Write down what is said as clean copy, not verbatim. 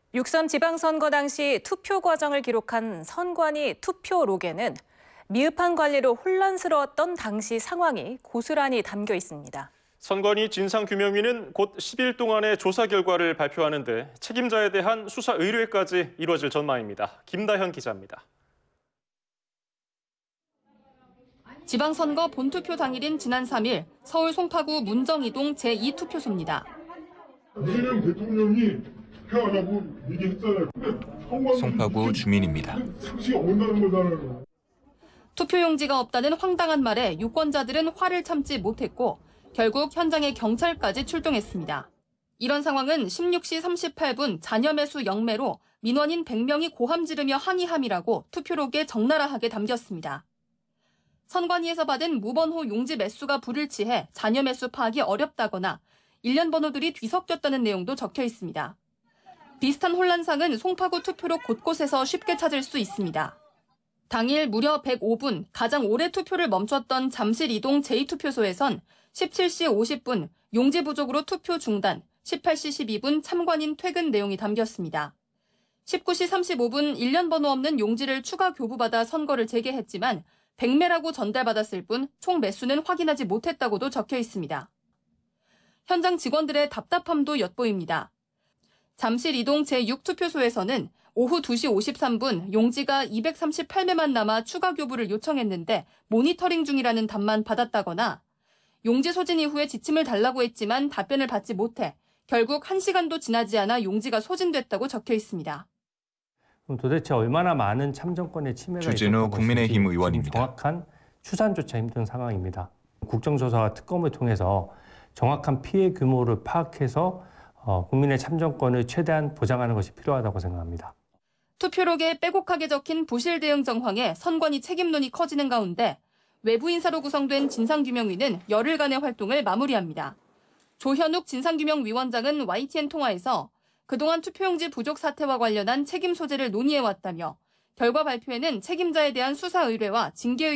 6.3 지방선거 당시 투표 과정을 기록한 선관위 투표록에는 미흡한 관리로 혼란스러웠던 당시 상황이 고스란히 담겨 있습니다. 선관위 진상규명위는 곧 10일 동안의 조사 결과를 발표하는데 책임자에 대한 수사 의뢰까지 이뤄질 전망입니다. 김다현 기자입니다. 지방선거 본투표 당일인 지난 3일 서울 송파구 문정이동 제2투표소입니다. 이재명 대통령이 투표하라고 얘기했잖아요. 송파구 주민입니다. 상시가 온다는 거잖아요. 투표용지가 없다는 황당한 말에 유권자들은 화를 참지 못했고 결국 현장에 경찰까지 출동했습니다. 이런 상황은 16시 38분 잔여 매수 영매로 민원인 100명이 고함 지르며 항의함이라고 투표록에 적나라하게 담겼습니다. 선관위에서 받은 무번호 용지 매수가 불일치해 잔여 매수 파악이 어렵다거나 일련 번호들이 뒤섞였다는 내용도 적혀 있습니다. 비슷한 혼란상은 송파구 투표록 곳곳에서 쉽게 찾을 수 있습니다. 당일 무려 105분 가장 오래 투표를 멈췄던 잠실 이동 제2투표소에선 17시 50분 용지 부족으로 투표 중단, 18시 12분 참관인 퇴근 내용이 담겼습니다. 19시 35분 일련 번호 없는 용지를 추가 교부받아 선거를 재개했지만 100매라고 전달받았을 뿐 총 매수는 확인하지 못했다고도 적혀 있습니다. 현장 직원들의 답답함도 엿보입니다. 잠실 이동 제6투표소에서는 오후 2시 53분 용지가 238매만 남아 추가 교부를 요청했는데 모니터링 중이라는 답만 받았다거나 용지 소진 이후에 지침을 달라고 했지만 답변을 받지 못해 결국 1시간도 지나지 않아 용지가 소진됐다고 적혀 있습니다. 그럼 도대체 얼마나 많은 참정권의 침해가 주진우 국민의힘 의원입니다. 정확한 추산조차 힘든 상황입니다. 국정조사와 특검을 통해서 정확한 피해 규모를 파악해서 국민의 참정권을 최대한 보장하는 것이 필요하다고 생각합니다. 투표록에 빼곡하게 적힌 부실 대응 정황에 선관위 책임론이 커지는 가운데 외부 인사로 구성된 진상규명위는 열흘간의 활동을 마무리합니다. 조현욱 진상규명위원장은 YTN 통화에서 그동안 투표용지 부족 사태와 관련한 책임 소재를 논의해왔다며 결과 발표에는 책임자에 대한 수사 의뢰와 징계